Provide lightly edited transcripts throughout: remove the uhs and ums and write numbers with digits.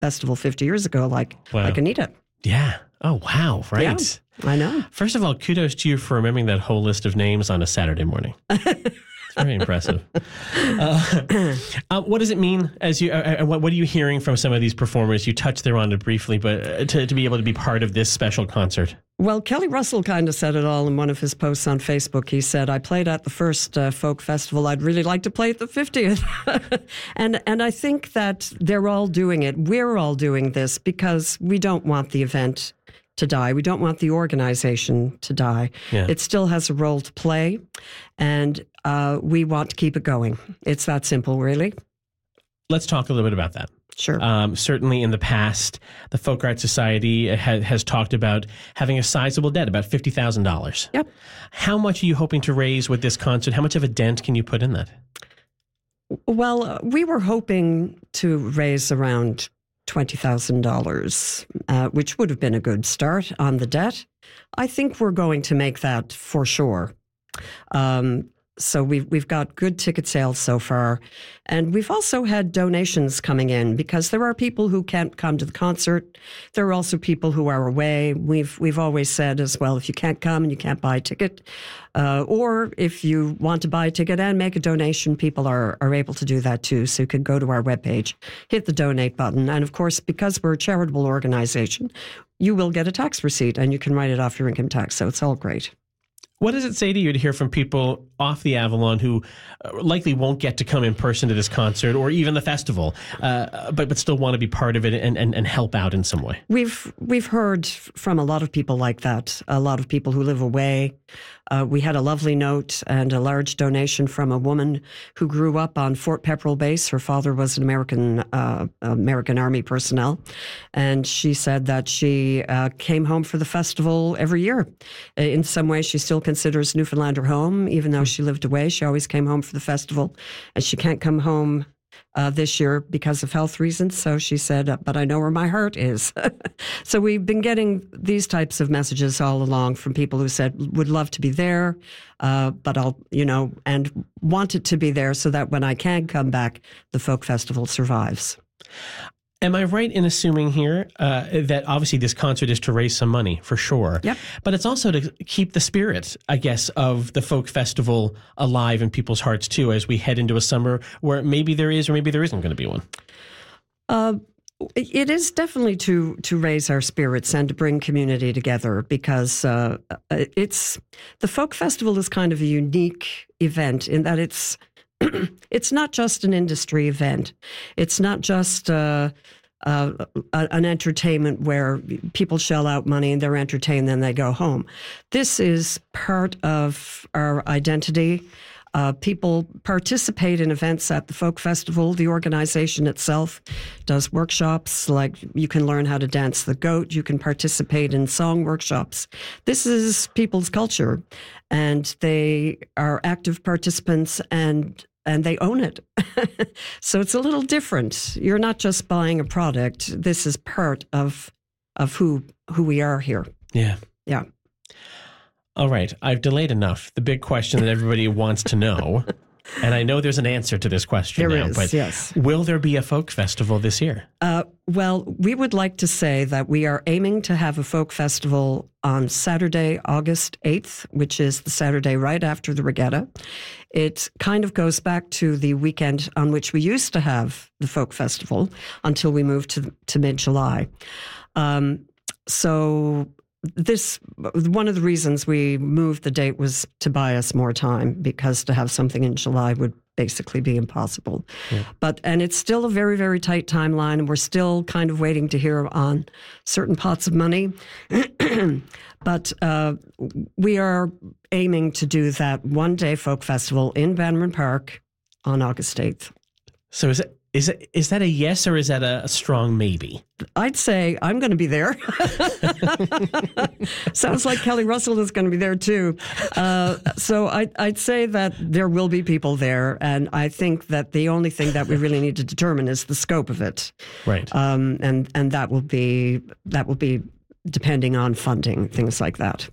festival 50 years ago, like Anita. Yeah. Oh, wow. Right. Yeah, I know. First of all, kudos to you for remembering that whole list of names on a Saturday morning. It's very impressive. What does it mean as you? What are you hearing from some of these performers? You touched there on it briefly, but to be able to be part of this special concert. Well, Kelly Russell kind of said it all in one of his posts on Facebook. He said, "I played at the first folk festival. I'd really like to play at the 50th." and I think that they're all doing it. We're all doing this because we don't want the event to die. We don't want the organization to die. Yeah. It still has a role to play, and we want to keep it going. It's that simple, really. Let's talk a little bit about that. Sure. Certainly in the past, the Folk Art Society has talked about having a sizable debt, about $50,000. Yep. How much are you hoping to raise with this concert? How much of a dent can you put in that? Well, we were hoping to raise around $20,000, which would have been a good start on the debt. I think we're going to make that for sure. So we've got good ticket sales so far. And we've also had donations coming in because there are people who can't come to the concert. There are also people who are away. We've always said as well, if you can't come and you can't buy a ticket, or if you want to buy a ticket and make a donation, people are able to do that too. So you can go to our webpage, hit the donate button. And of course, because we're a charitable organization, you will get a tax receipt and you can write it off your income tax. So it's all great. What does it say to you to hear from people off the Avalon who likely won't get to come in person to this concert or even the festival, but still want to be part of it and help out in some way? We've heard from a lot of people like that, a lot of people who live away. We had a lovely note and a large donation from a woman who grew up on Fort Pepperell Base. Her father was an American Army personnel. And she said that she came home for the festival every year. In some ways, she still considers Newfoundland her home. Even though she lived away, she always came home for the festival. And she can't come home this year because of health reasons. So she said, but I know where my heart is. So we've been getting these types of messages all along from people who said, would love to be there, but I'll, and wanted to be there so that when I can come back, the folk festival survives. Am I right in assuming here that obviously this concert is to raise some money, for sure. Yep. But it's also to keep the spirit, I guess, of the folk festival alive in people's hearts, too, as we head into a summer where maybe there is or maybe there isn't going to be one? It is definitely to raise our spirits and to bring community together because the folk festival is kind of a unique event in that it's not just an industry event. It's not just an entertainment where people shell out money and they're entertained, then they go home. This is part of our identity. People participate in events at the Folk Festival. The organization itself does workshops, like you can learn how to dance the goat. You can participate in song workshops. This is people's culture, and they are active participants and they own it. So it's a little different. You're not just buying a product. This is part of who we are here. Yeah. Yeah. All right. I've delayed enough. The big question that everybody wants to know, and I know there's an answer to this question there now, is, but yes. Will there be a folk festival this year? Well, we would like to say that we are aiming to have a folk festival on Saturday, August 8th, which is the Saturday right after the regatta. It kind of goes back to the weekend on which we used to have the folk festival until we moved to mid-July. So one of the reasons we moved the date was to buy us more time, because to have something in July would basically be impossible. Yeah. And it's still a very, very tight timeline, and we're still kind of waiting to hear on certain pots of money. But we are aiming to do that one-day folk festival in Bannerman Park on August 8th. So is that a yes, or is that a strong maybe? I'd say I'm going to be there. Sounds like Kelly Russell is going to be there too. So I'd say that there will be people there, and I think that the only thing that we really need to determine is the scope of it. Right. And that will be depending on funding, things like that.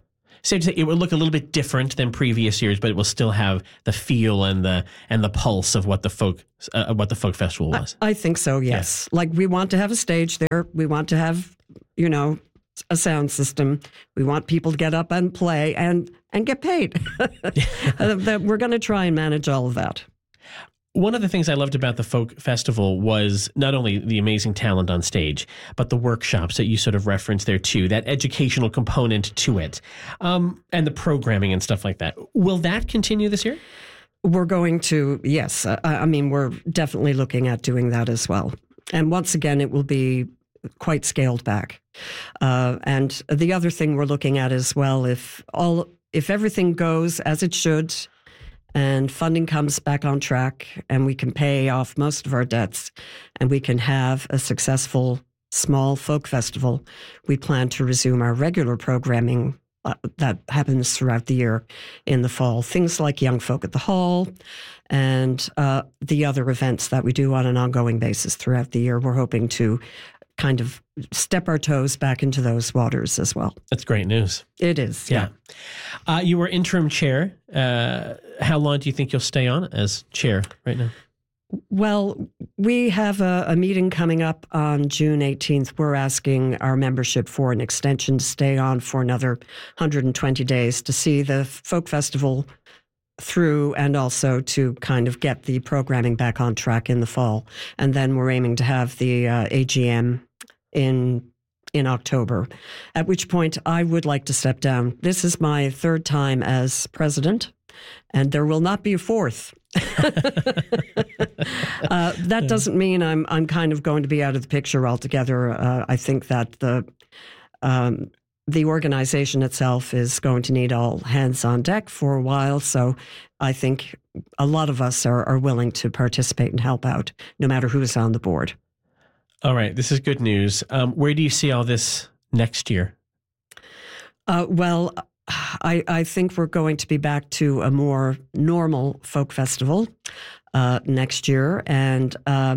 safe to say it will look a little bit different than previous years, but it will still have the feel and the pulse of what the folk festival was. I think so. Yes. Like, we want to have a stage there. We want to have, a sound system. We want people to get up and play and get paid. We're going to try and manage all of that. One of the things I loved about the folk festival was not only the amazing talent on stage, but the workshops that you sort of referenced there too, that educational component to it, and the programming and stuff like that. Will that continue this year? We're going to, yes. We're definitely looking at doing that as well. And once again, it will be quite scaled back. And the other thing we're looking at as well, if everything goes as it should, and funding comes back on track, and we can pay off most of our debts, and we can have a successful small folk festival, we plan to resume our regular programming that happens throughout the year in the fall. Things like Young Folk at the Hall and the other events that we do on an ongoing basis throughout the year. We're hoping to kind of step our toes back into those waters as well. That's great news. It is, yeah. You were interim chair. How long do you think you'll stay on as chair right now? Well, we have a meeting coming up on June 18th. We're asking our membership for an extension to stay on for another 120 days to see the folk festival through, and also to kind of get the programming back on track in the fall. And then we're aiming to have the AGM in October, at which point I would like to step down. This is my third time as president, and there will not be a fourth. That doesn't mean I'm kind of going to be out of the picture altogether. I think that the organization itself is going to need all hands on deck for a while. So I think a lot of us are willing to participate and help out, no matter who is on the board. All right. This is good news. Where do you see all this next year? Well, I think we're going to be back to a more normal folk festival next year. And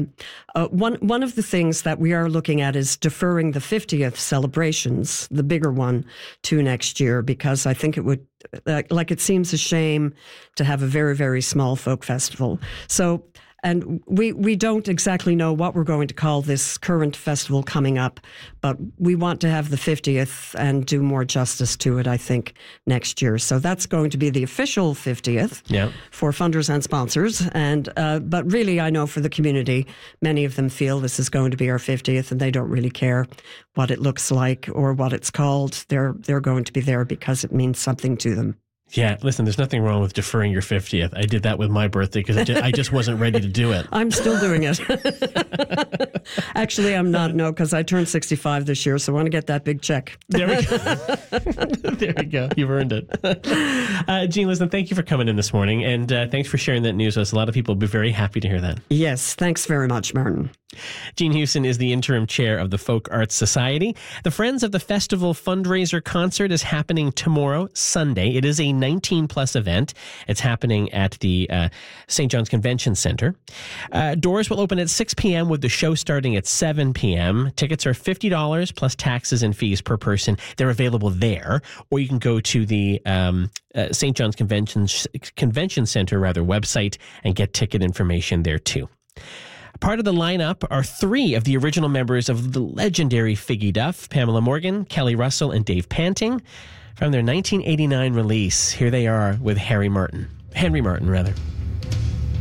one of the things that we are looking at is deferring the 50th celebrations, the bigger one, to next year, because I think it would, it seems a shame to have a very, very small folk festival. So, and we don't exactly know what we're going to call this current festival coming up, but we want to have the 50th and do more justice to it, I think, next year. So that's going to be the official 50th for funders and sponsors. And but really, I know for the community, many of them feel this is going to be our 50th, and they don't really care what it looks like or what it's called. They're going to be there because it means something to them. Yeah, listen, there's nothing wrong with deferring your 50th. I did that with my birthday because I just wasn't ready to do it. I'm still doing it. Actually, I'm not, no, because I turned 65 this year, so I want to get that big check. There we go. There we go. You've earned it. Jean, listen, thank you for coming in this morning, and thanks for sharing that news with us. A lot of people will be very happy to hear that. Yes, thanks very much, Martin. Jean Hewson is the interim chair of the Folk Arts Society. The Friends of the Festival fundraiser concert is happening tomorrow, Sunday. It is a 19-plus event. It's happening at the St. John's Convention Center. Doors will open at 6 p.m. with the show starting at 7 p.m. Tickets are $50 plus taxes and fees per person. They're available there, or you can go to the St. John's Convention Center website and get ticket information there too. Part of the lineup are three of the original members of the legendary Figgy Duff, Pamela Morgan, Kelly Russell, and Dave Panting. From their 1989 release, here they are with Henry Martin.